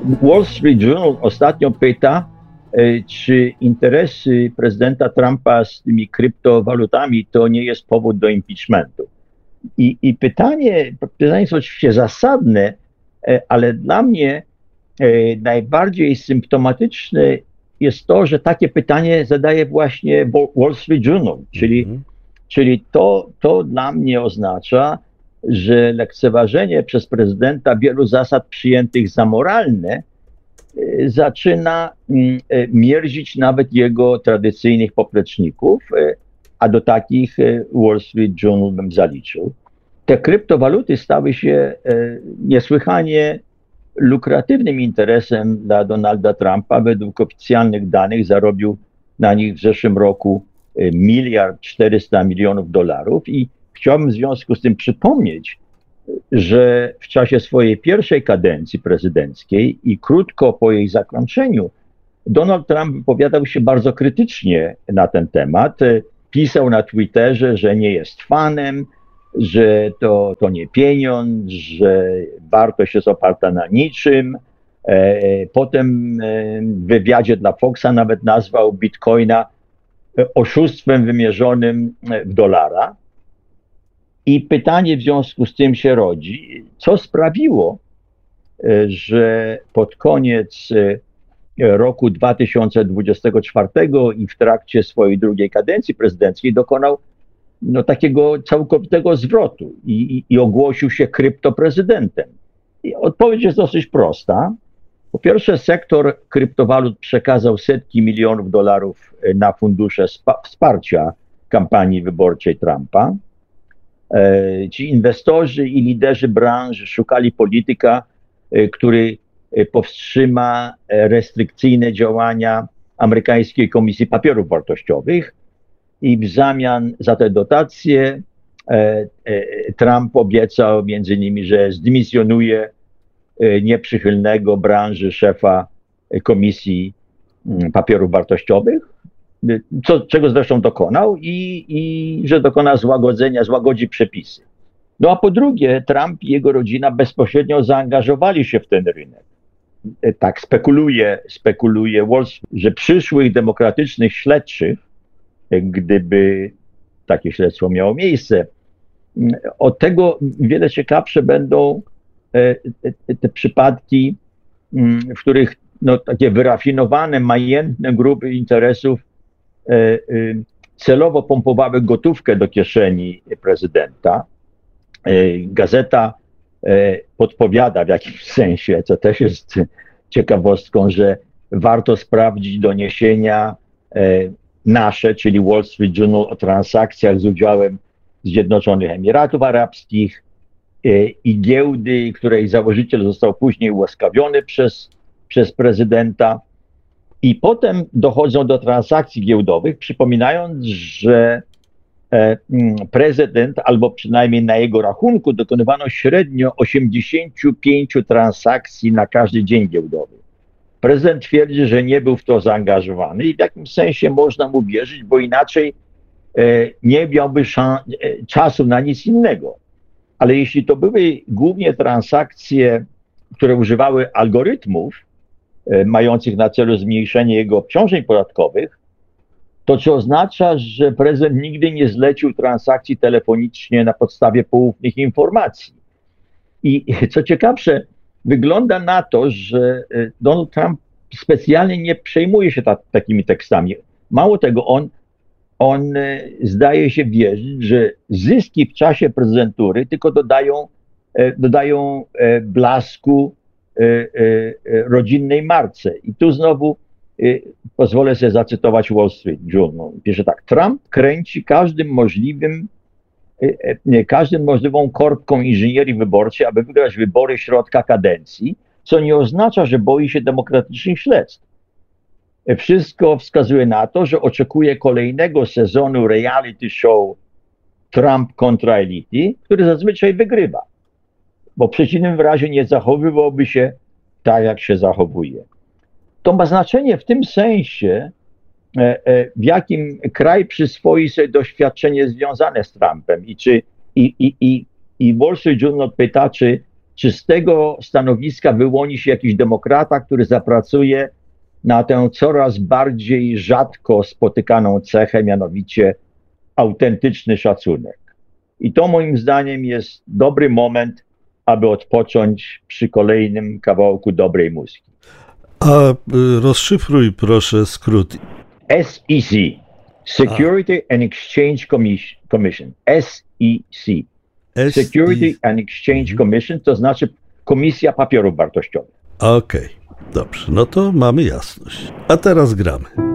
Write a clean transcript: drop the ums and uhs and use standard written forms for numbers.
Wall Street Journal ostatnio pyta, czy interesy prezydenta Trumpa z tymi kryptowalutami to nie jest powód do impeachmentu. I pytanie jest oczywiście zasadne, ale dla mnie najbardziej symptomatyczne jest to, że takie pytanie zadaje właśnie Wall Street Journal, czyli to dla mnie oznacza, że lekceważenie przez prezydenta wielu zasad przyjętych za moralne zaczyna mierzić nawet jego tradycyjnych popleczników, a do takich Wall Street Journal bym zaliczył. Te kryptowaluty stały się niesłychanie lukratywnym interesem dla Donalda Trumpa. Według oficjalnych danych zarobił na nich w zeszłym roku $1,400 milionów i chciałbym w związku z tym przypomnieć, że w czasie swojej pierwszej kadencji prezydenckiej i krótko po jej zakończeniu Donald Trump wypowiadał się bardzo krytycznie na ten temat. Pisał na Twitterze, że nie jest fanem, że to nie pieniądz, że wartość jest oparta na niczym. Potem w wywiadzie dla Foxa nawet nazwał Bitcoina oszustwem wymierzonym w dolara. I pytanie w związku z tym się rodzi, co sprawiło, że pod koniec roku 2024 i w trakcie swojej drugiej kadencji prezydenckiej dokonał takiego całkowitego zwrotu i ogłosił się kryptoprezydentem. I odpowiedź jest dosyć prosta. Po pierwsze, sektor kryptowalut przekazał setki milionów dolarów na fundusze wsparcia kampanii wyborczej Trumpa. Ci inwestorzy i liderzy branży szukali polityka, który powstrzyma restrykcyjne działania amerykańskiej Komisji Papierów Wartościowych i w zamian za te dotacje Trump obiecał między innymi, że zdymisjonuje nieprzychylnego branży szefa Komisji Papierów Wartościowych, czego zresztą dokonał i że dokona złagodzi przepisy. No a po drugie, Trump i jego rodzina bezpośrednio zaangażowali się w ten rynek. Tak spekuluje Wall Street, że przyszłych demokratycznych śledczych, gdyby takie śledztwo miało miejsce, od tego wiele ciekawsze będą te przypadki, w których takie wyrafinowane, majętne grupy interesów celowo pompowały gotówkę do kieszeni prezydenta. Gazeta podpowiada w jakimś sensie, co też jest ciekawostką, że warto sprawdzić doniesienia nasze, czyli Wall Street Journal, o transakcjach z udziałem Zjednoczonych Emiratów Arabskich i giełdy, której założyciel został później ułaskawiony przez prezydenta. I potem dochodzą do transakcji giełdowych, przypominając, że prezydent, albo przynajmniej na jego rachunku, dokonywano średnio 85 transakcji na każdy dzień giełdowy. Prezydent twierdzi, że nie był w to zaangażowany i w jakimś sensie można mu wierzyć, bo inaczej nie miałby czasu na nic innego. Ale jeśli to były głównie transakcje, które używały algorytmów, mających na celu zmniejszenie jego obciążeń podatkowych, to co oznacza, że prezydent nigdy nie zlecił transakcji telefonicznie na podstawie poufnych informacji. I co ciekawsze, wygląda na to, że Donald Trump specjalnie nie przejmuje się takimi tekstami. Mało tego, on zdaje się wierzyć, że zyski w czasie prezydentury tylko dodają blasku rodzinnej marce. I tu znowu pozwolę sobie zacytować Wall Street Journal. Pisze tak: Trump kręci każdym możliwą korbką inżynierii wyborczej, aby wygrać wybory środka kadencji, co nie oznacza, że boi się demokratycznych śledztw. Wszystko wskazuje na to, że oczekuje kolejnego sezonu reality show Trump kontra elity, który zazwyczaj wygrywa, bo w przeciwnym razie nie zachowywałby się tak, jak się zachowuje. To ma znaczenie w tym sensie, w jakim kraj przyswoi sobie doświadczenie związane z Trumpem i Wall Street Journal pyta, czy z tego stanowiska wyłoni się jakiś demokrata, który zapracuje na tę coraz bardziej rzadko spotykaną cechę, mianowicie autentyczny szacunek. I to moim zdaniem jest dobry moment, aby odpocząć przy kolejnym kawałku dobrej muzyki. A rozszyfruj proszę skrót. SEC, Security and Exchange Commission, SEC, Security and Exchange Commission, to znaczy Komisja Papierów Wartościowych. Okej, dobrze, no to mamy jasność. A teraz gramy.